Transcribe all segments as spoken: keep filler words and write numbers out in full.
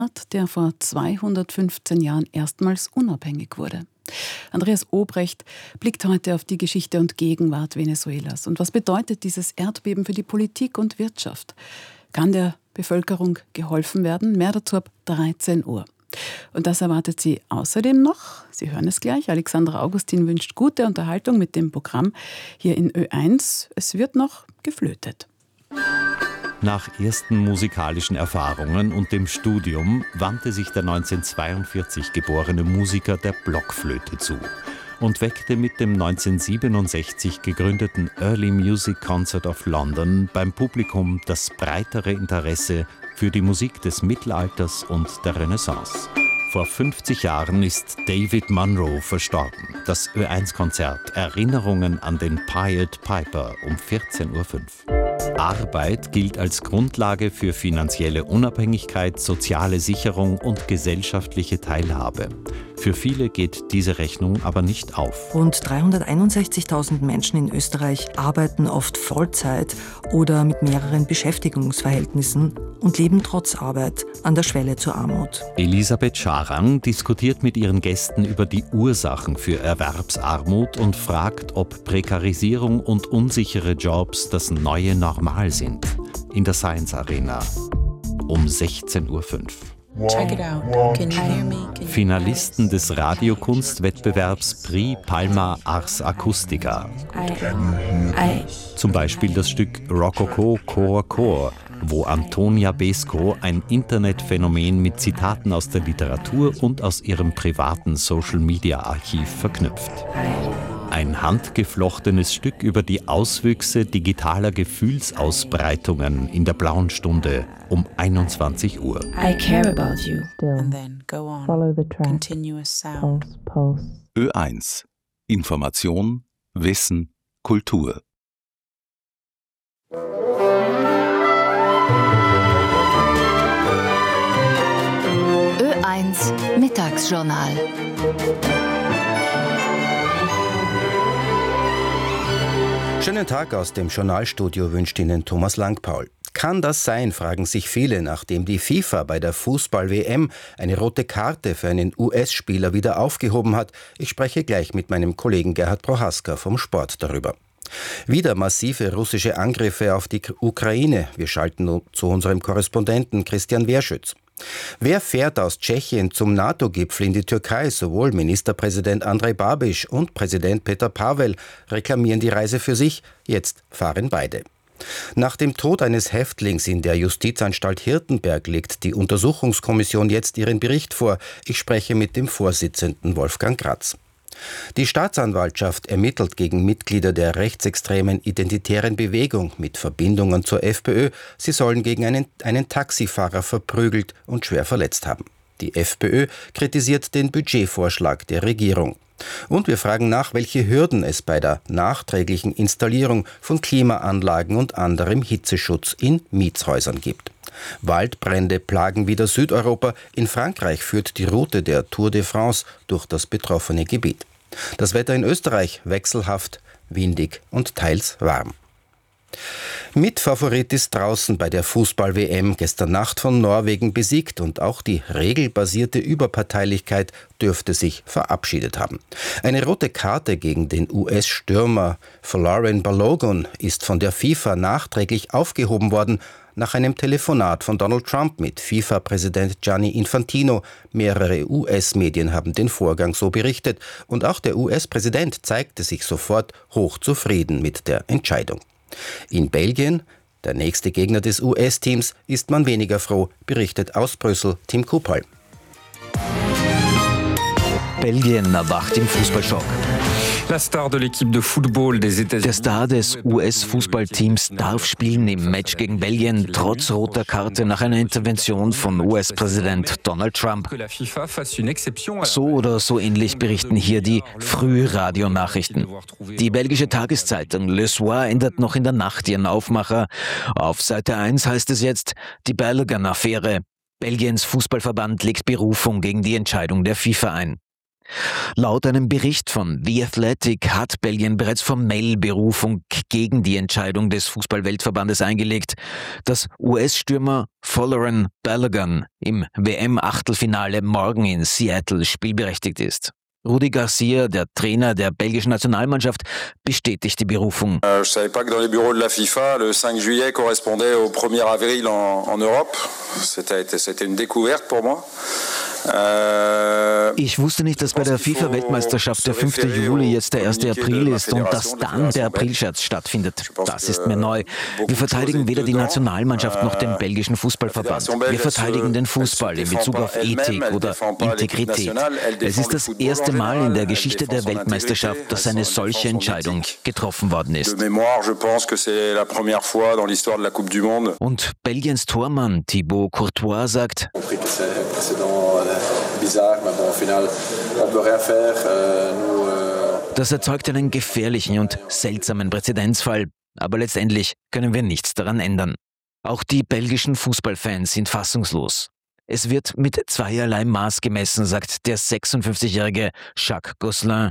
der vor zweihundertfünfzehn Jahren erstmals unabhängig wurde. Andreas Obrecht blickt heute auf die Geschichte und Gegenwart Venezuelas. Und was bedeutet dieses Erdbeben für die Politik und Wirtschaft? Kann der Bevölkerung geholfen werden? Mehr dazu ab dreizehn Uhr. Und das erwartet Sie außerdem noch. Sie hören es gleich. Alexandra Augustin wünscht gute Unterhaltung mit dem Programm hier in Ö eins. Es wird noch geflötet. Nach ersten musikalischen Erfahrungen und dem Studium wandte sich der neunzehnhundertzweiundvierzig geborene Musiker der Blockflöte zu und weckte mit dem neunzehnhundertsiebenundsechzig gegründeten Early Music Concert of London beim Publikum das breitere Interesse für die Musik des Mittelalters und der Renaissance. Vor fünfzig Jahren ist David Munro verstorben. Das Ö eins Konzert Erinnerungen an den Pied Piper um vierzehn Uhr fünf. Arbeit gilt als Grundlage für finanzielle Unabhängigkeit, soziale Sicherung und gesellschaftliche Teilhabe. Für viele geht diese Rechnung aber nicht auf. Rund dreihunderteinundsechzigtausend Menschen in Österreich arbeiten oft Vollzeit oder mit mehreren Beschäftigungsverhältnissen und leben trotz Arbeit an der Schwelle zur Armut. Elisabeth Scharang diskutiert mit ihren Gästen über die Ursachen für Erwerbsarmut und fragt, ob Prekarisierung und unsichere Jobs das neue Normal sind. In der Science Arena um sechzehn Uhr fünf. Check it out. Can you hear me? Can you Finalisten des Radiokunstwettbewerbs Prix Palma Ars Acustica. I, I, Zum Beispiel das Stück Rococo Chor Chor, wo Antonia Besko ein Internetphänomen mit Zitaten aus der Literatur und aus ihrem privaten Social-Media-Archiv verknüpft. Ein handgeflochtenes Stück über die Auswüchse digitaler Gefühlsausbreitungen in der blauen Stunde um einundzwanzig Uhr. I care about you. And then go on. Follow the track. Continuous sound. Pulse, pulse. Ö eins. Information, Wissen, Kultur. Ö eins Mittagsjournal. Schönen Tag aus dem Journalstudio wünscht Ihnen Thomas Langpaul. Kann das sein, fragen sich viele, nachdem die FIFA bei der Fußball-W M eine rote Karte für einen U S-Spieler wieder aufgehoben hat. Ich spreche gleich mit meinem Kollegen Gerhard Prohaska vom Sport darüber. Wieder massive russische Angriffe auf die Ukraine. Wir schalten zu unserem Korrespondenten Christian Werschütz. Wer fährt aus Tschechien zum NATO-Gipfel in die Türkei? Sowohl Ministerpräsident Andrej Babiš und Präsident Petr Pavel reklamieren die Reise für sich. Jetzt fahren beide. Nach dem Tod eines Häftlings in der Justizanstalt Hirtenberg legt die Untersuchungskommission jetzt ihren Bericht vor. Ich spreche mit dem Vorsitzenden Wolfgang Gratz. Die Staatsanwaltschaft ermittelt gegen Mitglieder der rechtsextremen Identitären Bewegung mit Verbindungen zur FPÖ. Sie sollen gegen einen, einen Taxifahrer verprügelt und schwer verletzt haben. Die FPÖ kritisiert den Budgetvorschlag der Regierung. Und wir fragen nach, welche Hürden es bei der nachträglichen Installierung von Klimaanlagen und anderem Hitzeschutz in Mietshäusern gibt. Waldbrände plagen wieder Südeuropa. In Frankreich führt die Route der Tour de France durch das betroffene Gebiet. Das Wetter in Österreich wechselhaft, windig und teils warm. Mitfavorit ist draußen bei der Fußball-W M, gestern Nacht von Norwegen besiegt, und auch die regelbasierte Überparteilichkeit dürfte sich verabschiedet haben. Eine rote Karte gegen den U S-Stürmer Folarin Balogun ist von der FIFA nachträglich aufgehoben worden, nach einem Telefonat von Donald Trump mit FIFA-Präsident Gianni Infantino. Mehrere U S-Medien haben den Vorgang so berichtet, und auch der U S-Präsident zeigte sich sofort hochzufrieden mit der Entscheidung. In Belgien, der nächste Gegner des U S-Teams, ist man weniger froh, berichtet aus Brüssel Tim Kupal. Belgien erwacht im Fußballschock. Der Star des U S-Fußballteams darf spielen im Match gegen Belgien, trotz roter Karte nach einer Intervention von U S-Präsident Donald Trump. So oder so ähnlich berichten hier die Frühradionachrichten. Die belgische Tageszeitung Le Soir ändert noch in der Nacht ihren Aufmacher. Auf Seite eins heißt es jetzt, die Belgen-Affäre. Belgiens Fußballverband legt Berufung gegen die Entscheidung der FIFA ein. Laut einem Bericht von The Athletic hat Belgien bereits formell Berufung gegen die Entscheidung des Fußball-Weltverbandes eingelegt, dass U S-Stürmer Folarin Balogun im W M-Achtelfinale morgen in Seattle spielberechtigt ist. Rudi Garcia, der Trainer der belgischen Nationalmannschaft, bestätigt die Berufung. Je savais pas que dans les bureaux de la FIFA, le cinq juillet correspondait au premier avril en, en Europe. C'était, c'était une découverte pour moi. Ich wusste nicht, dass bei der FIFA-Weltmeisterschaft der fünfte Juli jetzt der erste April ist und dass dann der Aprilscherz stattfindet. Das ist mir neu. Wir verteidigen weder die Nationalmannschaft noch den belgischen Fußballverband. Wir verteidigen den Fußball in Bezug auf Ethik oder Integrität. Es ist das erste Mal in der Geschichte der Weltmeisterschaft, dass eine solche Entscheidung getroffen worden ist. Und Belgiens Tormann Thibaut Courtois sagt: Das erzeugt einen gefährlichen und seltsamen Präzedenzfall, aber letztendlich können wir nichts daran ändern. Auch die belgischen Fußballfans sind fassungslos. Es wird mit zweierlei Maß gemessen, sagt der sechsundfünfzigjährige Jacques Gosselin.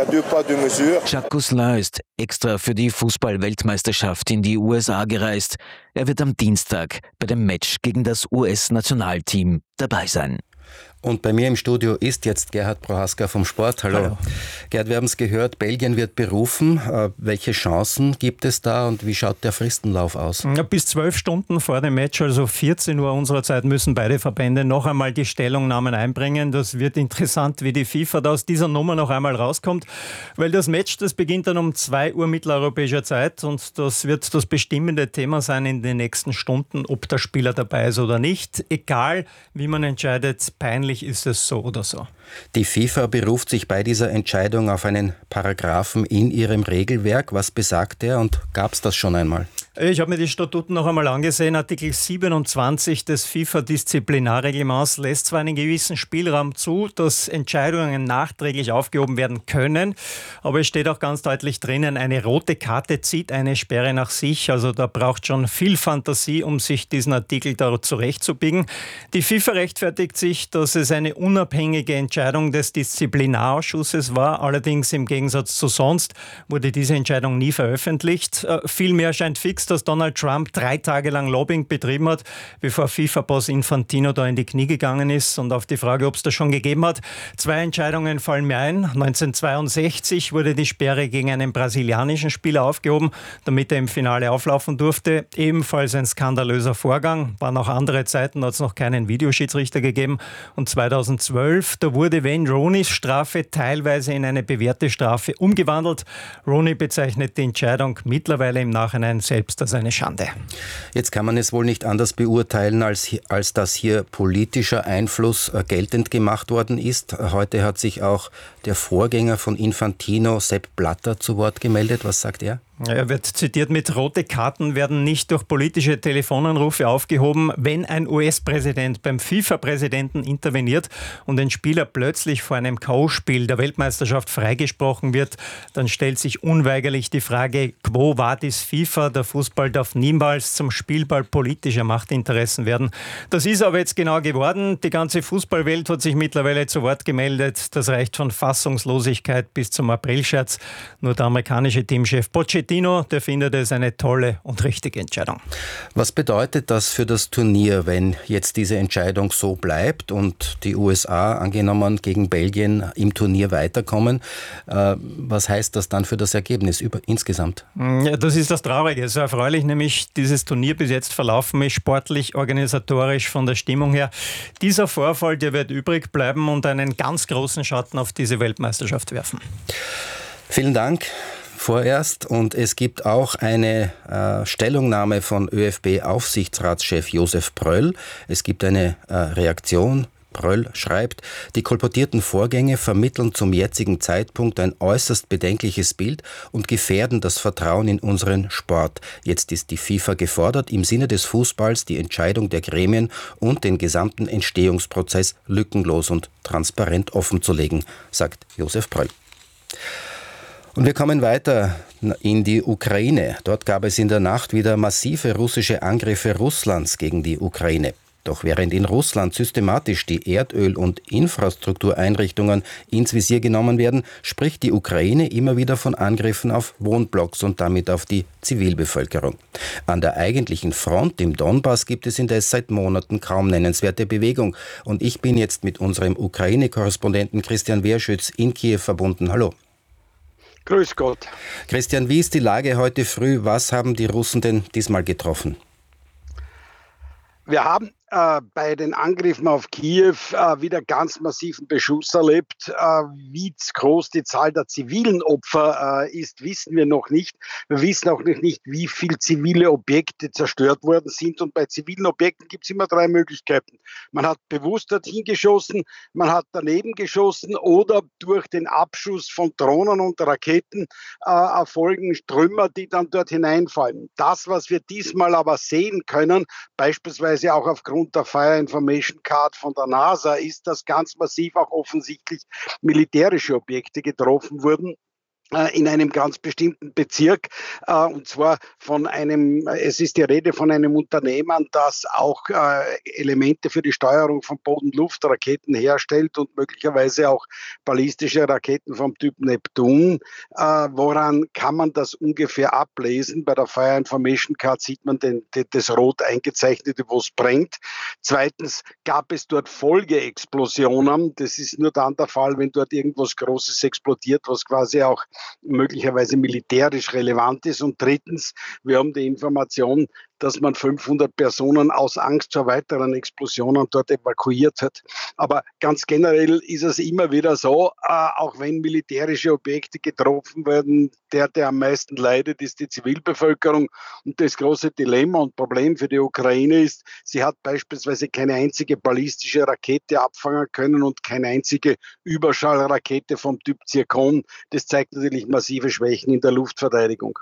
Jacques Gosselin ist extra für die Fußball-Weltmeisterschaft in die U S A gereist. Er wird am Dienstag bei dem Match gegen das U S-Nationalteam dabei sein. Und bei mir im Studio ist jetzt Gerhard Prohaska vom Sport. Hallo. Hallo. Gerhard, wir haben es gehört, Belgien wird berufen. Äh, welche Chancen gibt es da und wie schaut der Fristenlauf aus? Ja, bis zwölf Stunden vor dem Match, also vierzehn Uhr unserer Zeit, müssen beide Verbände noch einmal die Stellungnahmen einbringen. Das wird interessant, wie die FIFA da aus dieser Nummer noch einmal rauskommt, weil das Match, das beginnt dann um zwei Uhr mitteleuropäischer Zeit und das wird das bestimmende Thema sein in den nächsten Stunden, ob der Spieler dabei ist oder nicht. Egal, wie man entscheidet, peinlich ist es so oder so. Die FIFA beruft sich bei dieser Entscheidung auf einen Paragraphen in ihrem Regelwerk. Was besagt der und gab es das schon einmal? Ich habe mir die Statuten noch einmal angesehen. Artikel siebenundzwanzig des FIFA-Disziplinarreglements lässt zwar einen gewissen Spielraum zu, dass Entscheidungen nachträglich aufgehoben werden können, aber es steht auch ganz deutlich drinnen, eine rote Karte zieht eine Sperre nach sich. Also da braucht schon viel Fantasie, um sich diesen Artikel da zurechtzubiegen. Die FIFA rechtfertigt sich, dass es eine unabhängige Entscheidung des Disziplinarausschusses war. Allerdings im Gegensatz zu sonst wurde diese Entscheidung nie veröffentlicht. Äh, vielmehr scheint fix, dass Donald Trump drei Tage lang Lobbying betrieben hat, bevor FIFA-Boss Infantino da in die Knie gegangen ist. Und auf die Frage, ob es das schon gegeben hat, zwei Entscheidungen fallen mir ein. neunzehnhundertzweiundsechzig wurde die Sperre gegen einen brasilianischen Spieler aufgehoben, damit er im Finale auflaufen durfte. Ebenfalls ein skandalöser Vorgang. Waren auch andere Zeiten, da hat es noch keinen Videoschiedsrichter gegeben. Und zweitausendzwölf, da wurde Wayne Rooneys Strafe teilweise in eine bewährte Strafe umgewandelt. Rooney bezeichnet die Entscheidung mittlerweile im Nachhinein selbst als eine Schande. Jetzt kann man es wohl nicht anders beurteilen, als, als dass hier politischer Einfluss geltend gemacht worden ist. Heute hat sich auch der Vorgänger von Infantino, Sepp Blatter, zu Wort gemeldet. Was sagt er? Er wird zitiert mit: Rote Karten werden nicht durch politische Telefonanrufe aufgehoben. Wenn ein U S-Präsident beim FIFA-Präsidenten interveniert und ein Spieler plötzlich vor einem K O-Spiel der Weltmeisterschaft freigesprochen wird, dann stellt sich unweigerlich die Frage, quo vadis FIFA? Der Fußball darf niemals zum Spielball politischer Machtinteressen werden. Das ist aber jetzt genau geworden. Die ganze Fußballwelt hat sich mittlerweile zu Wort gemeldet. Das reicht von Fassungslosigkeit bis zum Aprilscherz. Nur der amerikanische Teamchef Pochettino, der findet es eine tolle und richtige Entscheidung. Was bedeutet das für das Turnier, wenn jetzt diese Entscheidung so bleibt und die U S A, angenommen gegen Belgien, im Turnier weiterkommen? Äh, was heißt das dann für das Ergebnis über, insgesamt? Ja, das ist das Traurige. So erfreulich nämlich dieses Turnier bis jetzt verlaufen ist, sportlich, organisatorisch, von der Stimmung her. Dieser Vorfall, der wird übrig bleiben und einen ganz großen Schatten auf diese Weltmeisterschaft werfen. Vielen Dank. Vorerst, und es gibt auch eine äh, Stellungnahme von ÖFB-Aufsichtsratschef Josef Pröll. Es gibt eine äh, Reaktion. Pröll schreibt: Die kolportierten Vorgänge vermitteln zum jetzigen Zeitpunkt ein äußerst bedenkliches Bild und gefährden das Vertrauen in unseren Sport. Jetzt ist die FIFA gefordert, im Sinne des Fußballs die Entscheidung der Gremien und den gesamten Entstehungsprozess lückenlos und transparent offenzulegen, sagt Josef Pröll. Und wir kommen weiter in die Ukraine. Dort gab es in der Nacht wieder massive russische Angriffe Russlands gegen die Ukraine. Doch während in Russland systematisch die Erdöl- und Infrastruktureinrichtungen ins Visier genommen werden, spricht die Ukraine immer wieder von Angriffen auf Wohnblocks und damit auf die Zivilbevölkerung. An der eigentlichen Front im Donbass gibt es indes seit Monaten kaum nennenswerte Bewegung. Und ich bin jetzt mit unserem Ukraine-Korrespondenten Christian Wehrschütz in Kiew verbunden. Hallo. Grüß Gott. Christian, wie ist die Lage heute früh? Was haben die Russen denn diesmal getroffen? Wir haben äh, bei den Angriffen auf Kiew äh, wieder ganz massiven Beschuss erlebt. Äh, wie groß die Zahl der zivilen Opfer äh, ist, wissen wir noch nicht. Wir wissen auch noch nicht, wie viele zivile Objekte zerstört worden sind. Und bei zivilen Objekten gibt es immer drei Möglichkeiten. Man hat bewusst dorthin geschossen, man hat daneben geschossen oder durch den Abschuss von Drohnen und Raketen äh, erfolgen Trümmer, die dann dort hineinfallen. Das, was wir diesmal aber sehen können, beispielsweise auch aufgrund der Fire Information Card von der NASA, ist, dass ganz massiv auch offensichtlich militärische Objekte getroffen wurden in einem ganz bestimmten Bezirk, und zwar von einem, es ist die Rede von einem Unternehmen, das auch Elemente für die Steuerung von Boden-Luft-Raketen herstellt und möglicherweise auch ballistische Raketen vom Typ Neptun. Woran kann man das ungefähr ablesen? Bei der Fire Information Card sieht man den, das Rot eingezeichnete, wo es brennt. Zweitens gab es dort Folgeexplosionen. Das ist nur dann der Fall, wenn dort irgendwas Großes explodiert, was quasi auch möglicherweise militärisch relevant ist. Und drittens, wir haben die Information, dass man fünfhundert Personen aus Angst vor weiteren Explosionen dort evakuiert hat. Aber ganz generell ist es immer wieder so, äh, auch wenn militärische Objekte getroffen werden, der, der am meisten leidet, ist die Zivilbevölkerung. Und das große Dilemma und Problem für die Ukraine ist, sie hat beispielsweise keine einzige ballistische Rakete abfangen können und keine einzige Überschallrakete vom Typ Zirkon. Das zeigt natürlich massive Schwächen in der Luftverteidigung.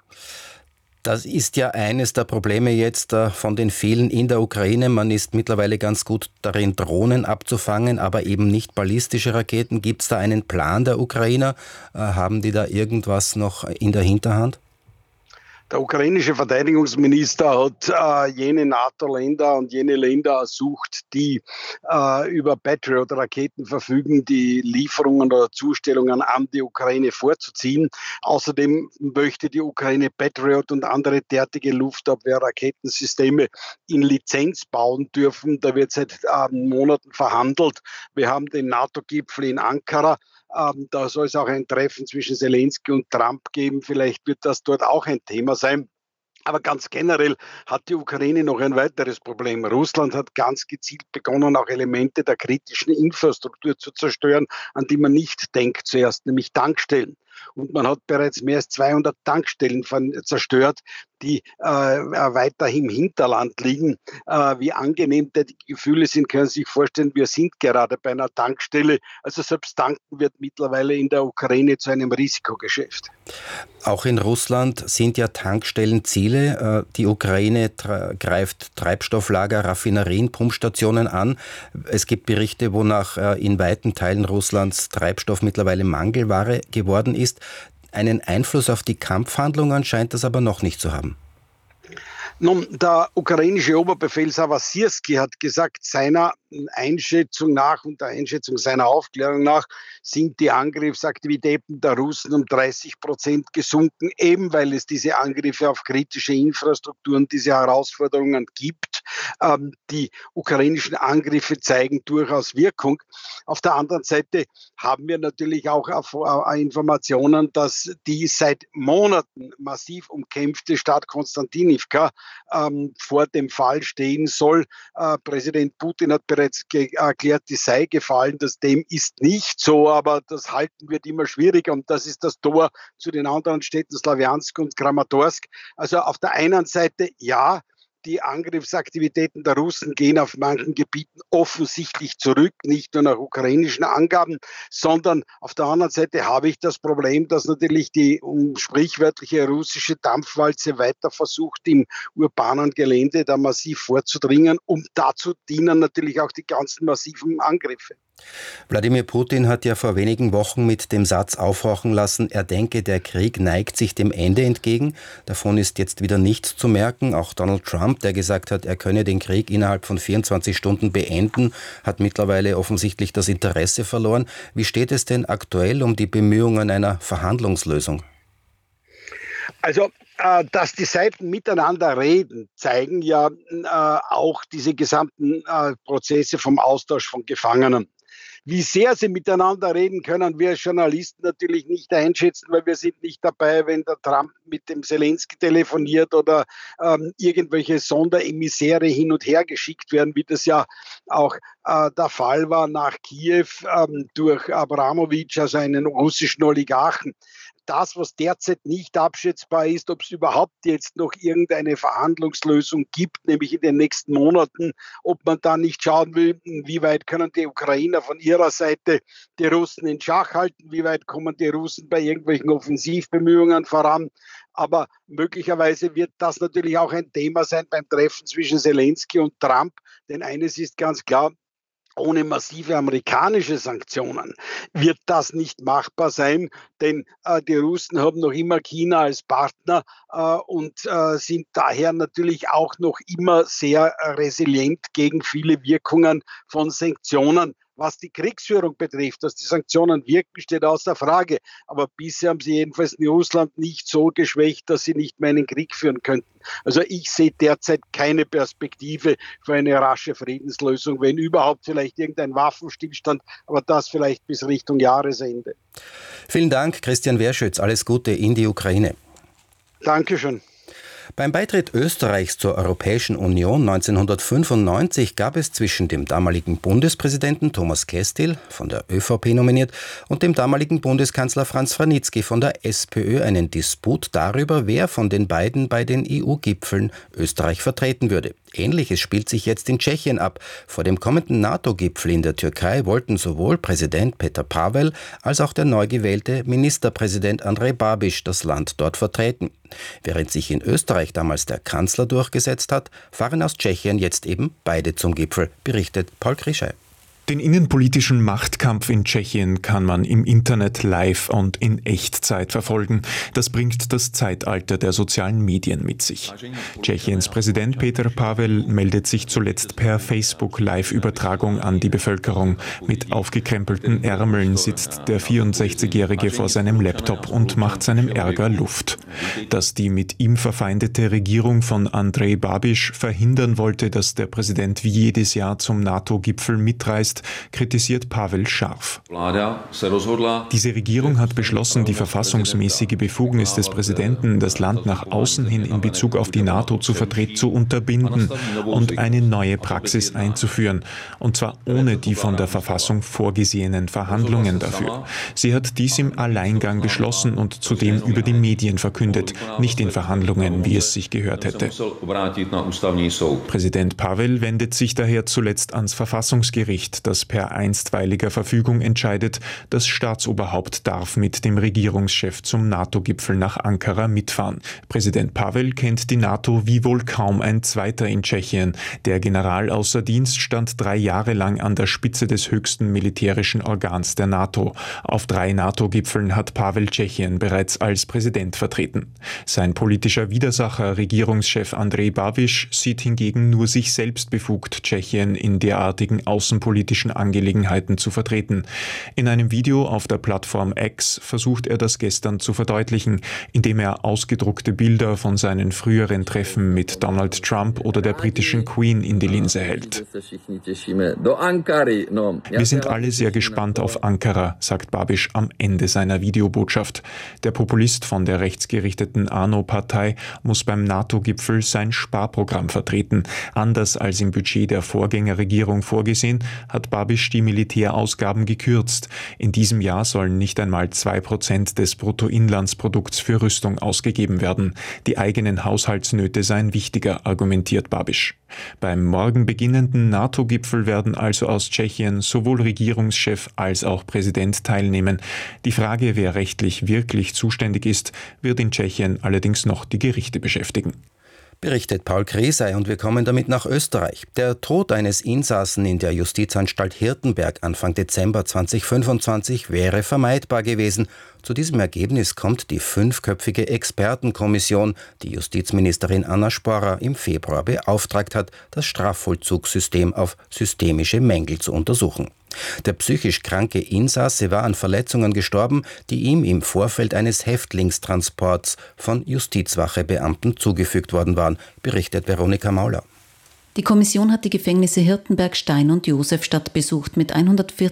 Das ist ja eines der Probleme jetzt äh, von den vielen in der Ukraine. Man ist mittlerweile ganz gut darin, Drohnen abzufangen, aber eben nicht ballistische Raketen. Gibt es da einen Plan der Ukrainer? Äh, haben die da irgendwas noch in der Hinterhand? Der ukrainische Verteidigungsminister hat äh, jene NATO-Länder und jene Länder ersucht, die äh, über Patriot-Raketen verfügen, die Lieferungen oder Zustellungen an die Ukraine vorzuziehen. Außerdem möchte die Ukraine Patriot und andere derartige Luftabwehrraketensysteme in Lizenz bauen dürfen. Da wird seit äh, Monaten verhandelt. Wir haben den NATO-Gipfel in Ankara. Ähm, da soll es auch ein Treffen zwischen Zelensky und Trump geben. Vielleicht wird das dort auch ein Thema sein. Aber ganz generell hat die Ukraine noch ein weiteres Problem. Russland hat ganz gezielt begonnen, auch Elemente der kritischen Infrastruktur zu zerstören, an die man nicht denkt zuerst, nämlich Tankstellen. Und man hat bereits mehr als zweihundert Tankstellen zerstört, die äh, weiter im Hinterland liegen. Äh, wie angenehm die Gefühle sind, können Sie sich vorstellen, wir sind gerade bei einer Tankstelle. Also selbst tanken wird mittlerweile in der Ukraine zu einem Risikogeschäft. Auch in Russland sind ja Tankstellen Ziele. Die Ukraine tra- greift Treibstofflager, Raffinerien, Pumpstationen an. Es gibt Berichte, wonach in weiten Teilen Russlands Treibstoff mittlerweile Mangelware geworden ist. Einen Einfluss auf die Kampfhandlungen scheint das aber noch nicht zu haben. Nun, der ukrainische Oberbefehlshaber Syrski hat gesagt, seiner Einschätzung nach und der Einschätzung seiner Aufklärung nach sind die Angriffsaktivitäten der Russen um dreißig Prozent gesunken, eben weil es diese Angriffe auf kritische Infrastrukturen, diese Herausforderungen gibt. Ähm, die ukrainischen Angriffe zeigen durchaus Wirkung. Auf der anderen Seite haben wir natürlich auch äh, Informationen, dass die seit Monaten massiv umkämpfte Stadt Konstantinivka ähm, vor dem Fall stehen soll. Äh, Präsident Putin hat bereits ge- erklärt, die sei gefallen. Das dem ist nicht so, aber das halten wird immer schwieriger und das ist das Tor zu den anderen Städten Slawjansk und Kramatorsk. Also auf der einen Seite ja, die Angriffsaktivitäten der Russen gehen auf manchen Gebieten offensichtlich zurück, nicht nur nach ukrainischen Angaben, sondern auf der anderen Seite habe ich das Problem, dass natürlich die um, sprichwörtliche russische Dampfwalze weiter versucht, im urbanen Gelände da massiv vorzudringen, und dazu dienen natürlich auch die ganzen massiven Angriffe. Wladimir Putin hat ja vor wenigen Wochen mit dem Satz aufhorchen lassen, er denke, der Krieg neigt sich dem Ende entgegen. Davon ist jetzt wieder nichts zu merken. Auch Donald Trump, der gesagt hat, er könne den Krieg innerhalb von vierundzwanzig Stunden beenden, hat mittlerweile offensichtlich das Interesse verloren. Wie steht es denn aktuell um die Bemühungen einer Verhandlungslösung? Also, äh, dass die Seiten miteinander reden, zeigen ja äh, auch diese gesamten äh, Prozesse vom Austausch von Gefangenen. Wie sehr sie miteinander reden, können wir als Journalisten natürlich nicht einschätzen, weil wir sind nicht dabei, wenn der Trump mit dem Zelensky telefoniert oder ähm, irgendwelche Sonderemissäre hin und her geschickt werden, wie das ja auch äh, der Fall war nach Kiew ähm, durch Abramowitsch, also einen russischen Oligarchen. Das, was derzeit nicht abschätzbar ist, ob es überhaupt jetzt noch irgendeine Verhandlungslösung gibt, nämlich in den nächsten Monaten, ob man da nicht schauen will, wie weit können die Ukrainer von ihrer Seite die Russen in Schach halten, wie weit kommen die Russen bei irgendwelchen Offensivbemühungen voran. Aber möglicherweise wird das natürlich auch ein Thema sein beim Treffen zwischen Zelensky und Trump, denn eines ist ganz klar: Ohne massive amerikanische Sanktionen wird das nicht machbar sein, denn äh, die Russen haben noch immer China als Partner äh, und äh, sind daher natürlich auch noch immer sehr äh, resilient gegen viele Wirkungen von Sanktionen. Was die Kriegsführung betrifft, dass die Sanktionen wirken, steht außer Frage. Aber bisher haben sie jedenfalls in Russland nicht so geschwächt, dass sie nicht mehr einen Krieg führen könnten. Also ich sehe derzeit keine Perspektive für eine rasche Friedenslösung, wenn überhaupt vielleicht irgendein Waffenstillstand, aber das vielleicht bis Richtung Jahresende. Vielen Dank, Christian Werschütz. Alles Gute in die Ukraine. Dankeschön. Beim Beitritt Österreichs zur Europäischen Union neunzehnhundertfünfundneunzig gab es zwischen dem damaligen Bundespräsidenten Thomas Kestil, von der ÖVP nominiert, und dem damaligen Bundeskanzler Franz Vranitzky von der SPÖ einen Disput darüber, wer von den beiden bei den E U-Gipfeln Österreich vertreten würde. Ähnliches spielt sich jetzt in Tschechien ab. Vor dem kommenden NATO-Gipfel in der Türkei wollten sowohl Präsident Petr Pavel als auch der neu gewählte Ministerpräsident Andrej Babiš das Land dort vertreten. Während sich in Österreich damals der Kanzler durchgesetzt hat, fahren aus Tschechien jetzt eben beide zum Gipfel, berichtet Paul Krischei. Den innenpolitischen Machtkampf in Tschechien kann man im Internet live und in Echtzeit verfolgen. Das bringt das Zeitalter der sozialen Medien mit sich. Tschechiens Präsident Petr Pavel meldet sich zuletzt per Facebook-Live-Übertragung an die Bevölkerung. Mit aufgekrempelten Ärmeln sitzt der vierundsechzigjährige vor seinem Laptop und macht seinem Ärger Luft. Dass die mit ihm verfeindete Regierung von Andrej Babiš verhindern wollte, dass der Präsident wie jedes Jahr zum NATO-Gipfel mitreist, kritisiert Pavel scharf. Diese Regierung hat beschlossen, die verfassungsmäßige Befugnis des Präsidenten, das Land nach außen hin in Bezug auf die NATO zu vertreten, zu unterbinden und eine neue Praxis einzuführen, und zwar ohne die von der Verfassung vorgesehenen Verhandlungen dafür. Sie hat dies im Alleingang beschlossen und zudem über die Medien verkündet, nicht in Verhandlungen, wie es sich gehört hätte. Präsident Pavel wendet sich daher zuletzt ans Verfassungsgericht, das per einstweiliger Verfügung entscheidet, das Staatsoberhaupt darf mit dem Regierungschef zum NATO-Gipfel nach Ankara mitfahren. Präsident Pavel kennt die NATO wie wohl kaum ein zweiter in Tschechien. Der General außer Dienst stand drei Jahre lang an der Spitze des höchsten militärischen Organs der NATO. Auf drei NATO-Gipfeln hat Pavel Tschechien bereits als Präsident vertreten. Sein politischer Widersacher, Regierungschef Andrej Babiš, sieht hingegen nur sich selbst befugt, Tschechien in derartigen außenpolitischen Angelegenheiten zu vertreten. In einem Video auf der Plattform X versucht er das gestern zu verdeutlichen, indem er ausgedruckte Bilder von seinen früheren Treffen mit Donald Trump oder der britischen Queen in die Linse hält. Wir sind alle sehr gespannt auf Ankara, sagt Babiš am Ende seiner Videobotschaft. Der Populist von der rechtsgerichteten ANO-Partei muss beim NATO-Gipfel sein Sparprogramm vertreten. Anders als im Budget der Vorgängerregierung vorgesehen, hat Babiš die Militärausgaben gekürzt. In diesem Jahr sollen nicht einmal zwei Prozent des Bruttoinlandsprodukts für Rüstung ausgegeben werden. Die eigenen Haushaltsnöte seien wichtiger, argumentiert Babiš. Beim morgen beginnenden NATO-Gipfel werden also aus Tschechien sowohl Regierungschef als auch Präsident teilnehmen. Die Frage, wer rechtlich wirklich zuständig ist, wird in Tschechien allerdings noch die Gerichte beschäftigen. Berichtet Paul Kresey, und wir kommen damit nach Österreich. Der Tod eines Insassen in der Justizanstalt Hirtenberg Anfang Dezember zweitausendfünfundzwanzig wäre vermeidbar gewesen. Zu diesem Ergebnis kommt die fünfköpfige Expertenkommission, die Justizministerin Anna Sporrer im Februar beauftragt hat, das Strafvollzugssystem auf systemische Mängel zu untersuchen. Der psychisch kranke Insasse war an Verletzungen gestorben, die ihm im Vorfeld eines Häftlingstransports von Justizwachebeamten zugefügt worden waren, berichtet Veronika Mauler. Die Kommission hat die Gefängnisse Hirtenberg, Stein und Josefstadt besucht. Mit hundertvierzig